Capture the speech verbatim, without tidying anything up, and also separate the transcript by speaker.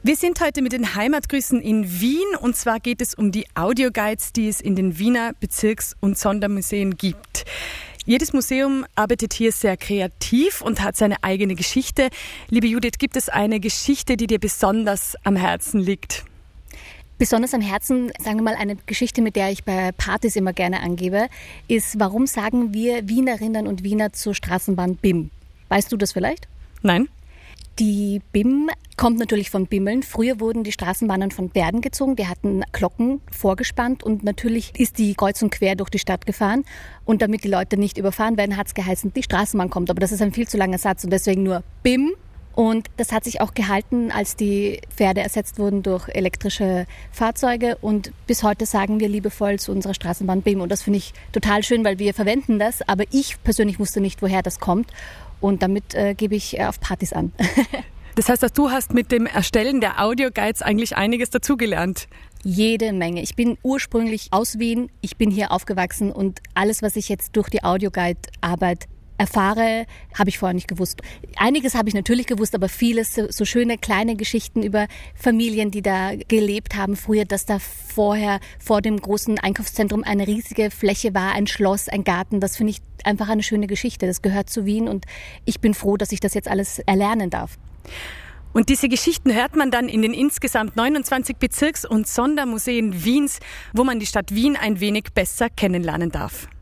Speaker 1: Wir sind heute mit den Heimatgrüßen in Wien und zwar geht es um die Audioguides, die es in den Wiener Bezirks- und Sondermuseen gibt. Jedes Museum arbeitet hier sehr kreativ und hat seine eigene Geschichte. Liebe Judith, gibt es eine Geschichte, die dir besonders am Herzen liegt?
Speaker 2: Besonders am Herzen, sagen wir mal, eine Geschichte, mit der ich bei Partys immer gerne angebe, ist, warum sagen wir Wienerinnen und Wiener zur Straßenbahn B I M? Weißt du das vielleicht?
Speaker 1: Nein.
Speaker 2: Die B I M kommt natürlich von Bimmeln. Früher wurden die Straßenbahnen von Pferden gezogen, die hatten Glocken vorgespannt und natürlich ist die kreuz und quer durch die Stadt gefahren. Und damit die Leute nicht überfahren werden, hat es geheißen, die Straßenbahn kommt. Aber das ist ein viel zu langer Satz und deswegen nur B I M. Und das hat sich auch gehalten, als die Pferde ersetzt wurden durch elektrische Fahrzeuge. Und bis heute sagen wir liebevoll zu unserer Straßenbahn B I M. Und das finde ich total schön, weil wir verwenden das. Aber ich persönlich wusste nicht, woher das kommt. Und damit äh, gebe ich äh, auf Partys an.
Speaker 1: Das heißt, dass du hast mit dem Erstellen der Audioguides eigentlich einiges dazugelernt.
Speaker 2: Jede Menge. Ich bin ursprünglich aus Wien, ich bin hier aufgewachsen und alles, was ich jetzt durch die Audioguide-Arbeit erfahre, habe ich vorher nicht gewusst. Einiges habe ich natürlich gewusst, aber vieles, so, so schöne kleine Geschichten über Familien, die da gelebt haben früher, dass da vorher vor dem großen Einkaufszentrum eine riesige Fläche war, ein Schloss, ein Garten. Das finde ich einfach eine schöne Geschichte. Das gehört zu Wien und ich bin froh, dass ich das jetzt alles erlernen darf.
Speaker 1: Und diese Geschichten hört man dann in den insgesamt neunundzwanzig Bezirks- und Sondermuseen Wiens, wo man die Stadt Wien ein wenig besser kennenlernen darf.